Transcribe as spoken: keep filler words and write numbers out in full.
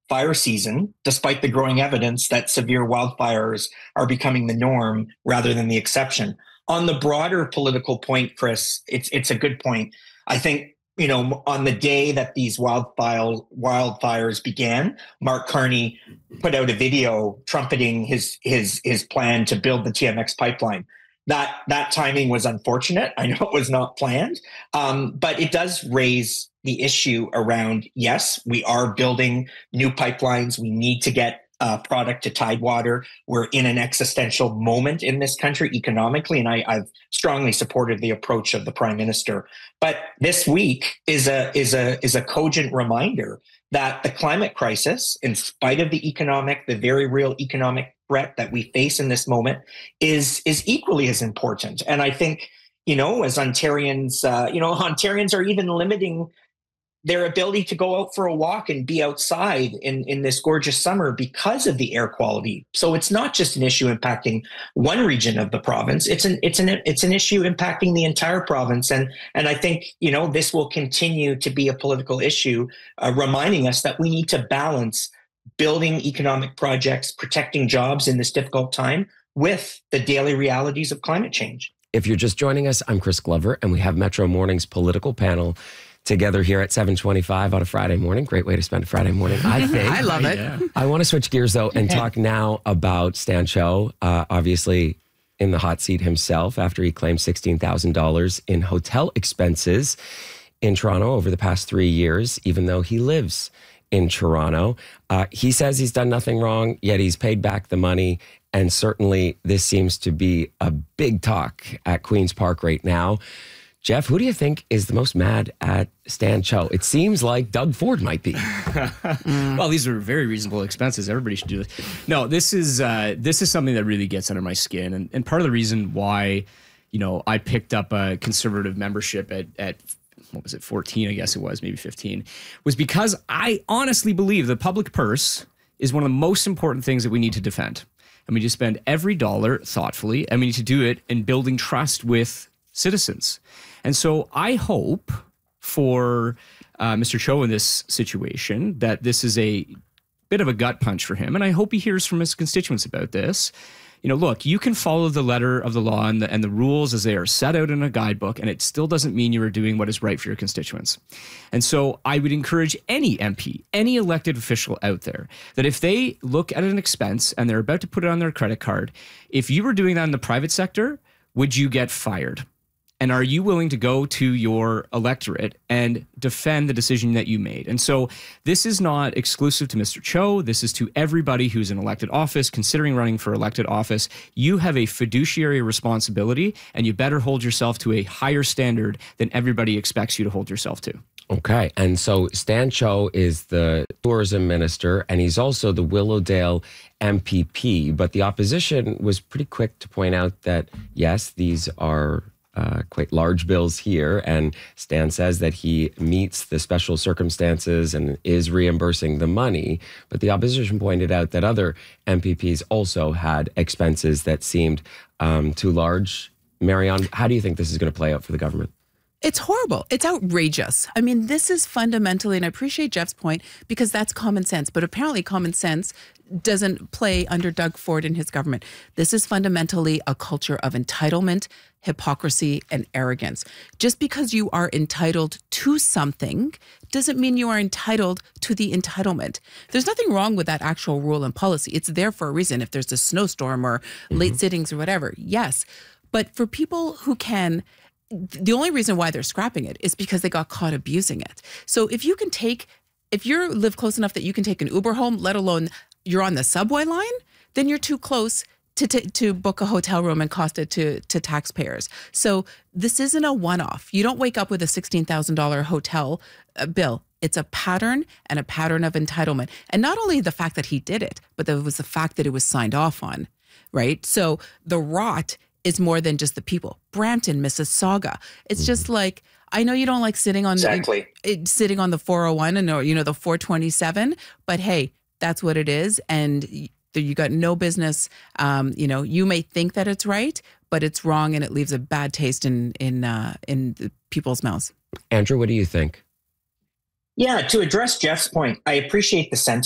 fire season, despite the growing evidence that severe wildfires are becoming the norm rather than the exception. On the broader political point, Chris, it's it's a good point. I think, you know, on the day that these wildfire, wildfires began, Mark Carney put out a video trumpeting his his his plan to build the T M X pipeline. That that timing was unfortunate. I know it was not planned, um, but it does raise the issue around, yes, we are building new pipelines. We need to get uh, product to Tidewater. We're in an existential moment in this country economically, and I, I've strongly supported the approach of the Prime Minister. But this week is a is a is a cogent reminder that the climate crisis, in spite of the economic, the very real economic threat that we face in this moment, is is equally as important. And I think, you know, as Ontarians, uh, you know, Ontarians are even limiting their ability to go out for a walk and be outside in, in this gorgeous summer because of the air quality. So it's not just an issue impacting one region of the province. It's an it's an it's an issue impacting the entire province. And and I think, you know, this will continue to be a political issue, uh, reminding us that we need to balance building economic projects, protecting jobs in this difficult time with the daily realities of climate change. If you're just joining us, I'm Chris Glover, and we have Metro Morning's political panel together here at seven twenty-five on a Friday morning. Great way to spend a Friday morning, I think. I love it. Yeah. I want to switch gears, though, and talk now about Stan Cho, uh, obviously in the hot seat himself after he claimed sixteen thousand dollars in hotel expenses in Toronto over the past three years, even though he lives in Toronto. Uh, he says he's done nothing wrong, yet he's paid back the money. And certainly this seems to be a big talk at Queen's Park right now. Jeff, who do you think is the most mad at Stan Cho? It seems like Doug Ford might be. Well, these are very reasonable expenses. Everybody should do this. No, this is uh, this is something that really gets under my skin. And, and part of the reason why, you know, I picked up a Conservative membership at, at what was it, fourteen, I guess it was, maybe fifteen, was because I honestly believe the public purse is one of the most important things that we need to defend. And we need to spend every dollar thoughtfully, and we need to do it in building trust with citizens. And so I hope for uh, Mister Cho in this situation that this is a bit of a gut punch for him. And I hope he hears from his constituents about this. You know, look, you can follow the letter of the law and the, and the rules as they are set out in a guidebook, and it still doesn't mean you are doing what is right for your constituents. And so I would encourage any M P, any elected official out there, that if they look at an expense and they're about to put it on their credit card, if you were doing that in the private sector, would you get fired? And are you willing to go to your electorate and defend the decision that you made? And so this is not exclusive to Mister Cho. This is to everybody who's in elected office, considering running for elected office. You have a fiduciary responsibility, and you better hold yourself to a higher standard than everybody expects you to hold yourself to. Okay. And so Stan Cho is the tourism minister, and he's also the Willowdale M P P. But the opposition was pretty quick to point out that, yes, these are Uh, quite large bills here, and Stan says that he meets the special circumstances and is reimbursing the money. But the opposition pointed out that other M P Ps also had expenses that seemed um, too large. Marianne, how do you think this is going to play out for the government? It's horrible. It's outrageous. I mean, this is fundamentally, and I appreciate Jeff's point, because that's common sense. But apparently common sense doesn't play under Doug Ford and his government. This is fundamentally a culture of entitlement, hypocrisy, and arrogance. Just because you are entitled to something doesn't mean you are entitled to the entitlement. There's nothing wrong with that actual rule and policy. It's there for a reason. If there's a snowstorm or mm-hmm. late sittings or whatever, yes. But for people who can, the only reason why they're scrapping it is because they got caught abusing it. So if you can take, if you live close enough that you can take an Uber home, let alone you're on the subway line, then you're too close to t- to book a hotel room and cost it to to taxpayers. So this isn't a one-off. You don't wake up with a sixteen thousand dollars hotel uh, bill. It's a pattern and a pattern of entitlement. And not only the fact that he did it, but there was the fact that it was signed off on, right? So the rot is more than just the people. Brampton, Mississauga. It's mm-hmm. just like, I know you don't like sitting on exactly. the, sitting on the four oh one and or you know the four twenty-seven, but hey, that's what it is, and you got no business. Um, you know, you may think that it's right, but it's wrong, and it leaves a bad taste in in uh, in the people's mouths. Andrew, what do you think? Yeah, to address Jeff's point, I appreciate the sentiment.